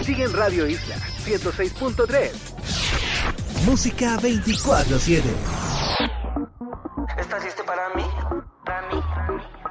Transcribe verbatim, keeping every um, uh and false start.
Sigue en Radio Isla ciento seis punto tres. Música veinticuatro siete. ¿Estás listo para mí? Para mí.